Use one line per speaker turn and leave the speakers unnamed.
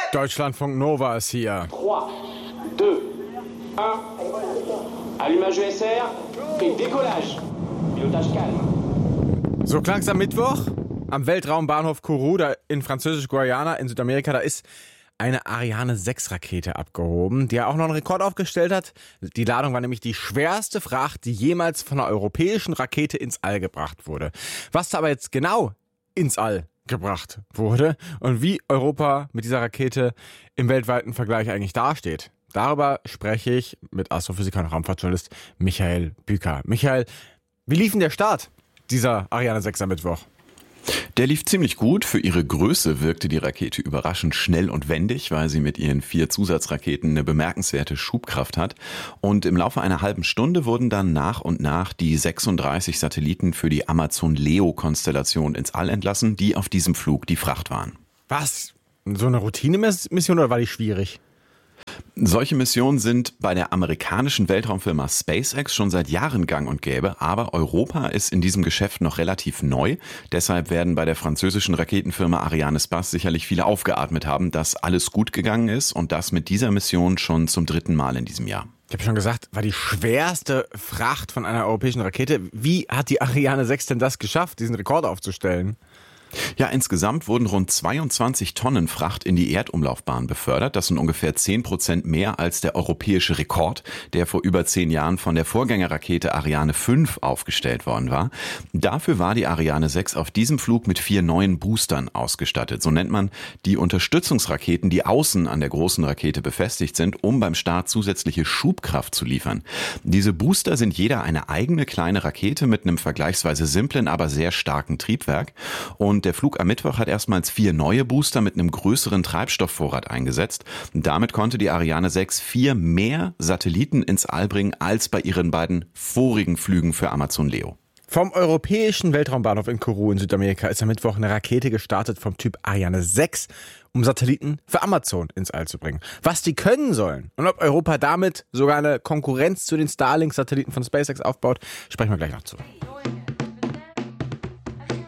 Deutschlandfunk Nova ist hier.
3, 2, 1. Allumage ESR et décollage. Pilotage calme.
So klang's am Mittwoch am Weltraumbahnhof Kourou, da in Französisch-Guayana in Südamerika. Da ist eine Ariane 6 Rakete abgehoben, die ja auch noch einen Rekord aufgestellt hat. Die Ladung war nämlich die schwerste Fracht, die jemals von einer europäischen Rakete ins All gebracht wurde. Was da aber jetzt genau ins All gebracht wurde und wie Europa mit dieser Rakete im weltweiten Vergleich eigentlich dasteht, darüber spreche ich mit Astrophysiker und Raumfahrtjournalist Michael Büker. Michael, wie lief denn der Start dieser Ariane 6 am Mittwoch?
Der lief ziemlich gut. Für ihre Größe wirkte die Rakete überraschend schnell und wendig, weil sie mit ihren 4 Zusatzraketen eine bemerkenswerte Schubkraft hat. Und im Laufe einer halben Stunde wurden dann nach und nach die 36 Satelliten für die Amazon-Leo-Konstellation ins All entlassen, die auf diesem Flug die Fracht waren.
Was? So eine Routinemission oder war die schwierig?
Solche Missionen sind bei der amerikanischen Weltraumfirma SpaceX schon seit Jahren gang und gäbe, aber Europa ist in diesem Geschäft noch relativ neu. Deshalb werden bei der französischen Raketenfirma Arianespace sicherlich viele aufgeatmet haben, dass alles gut gegangen ist und das mit dieser Mission schon zum 3. Mal in diesem Jahr.
Ich habe schon gesagt, war die schwerste Fracht von einer europäischen Rakete. Wie hat die Ariane 6 denn das geschafft, diesen Rekord aufzustellen?
Ja, insgesamt wurden rund 22 Tonnen Fracht in die Erdumlaufbahn befördert. Das sind ungefähr 10% mehr als der europäische Rekord, der vor über 10 Jahren von der Vorgängerrakete Ariane 5 aufgestellt worden war. Dafür war die Ariane 6 auf diesem Flug mit 4 neuen Boostern ausgestattet. So nennt man die Unterstützungsraketen, die außen an der großen Rakete befestigt sind, um beim Start zusätzliche Schubkraft zu liefern. Diese Booster sind jeder eine eigene kleine Rakete mit einem vergleichsweise simplen, aber sehr starken Triebwerk. Und der Flug am Mittwoch hat erstmals 4 neue Booster mit einem größeren Treibstoffvorrat eingesetzt. Und damit konnte die Ariane 6 4 mehr Satelliten ins All bringen als bei ihren beiden vorigen Flügen für Amazon Leo.
Vom europäischen Weltraumbahnhof in Kourou in Südamerika ist am Mittwoch eine Rakete gestartet vom Typ Ariane 6, um Satelliten für Amazon ins All zu bringen. Was die können sollen und ob Europa damit sogar eine Konkurrenz zu den Starlink-Satelliten von SpaceX aufbaut, sprechen wir gleich noch zu.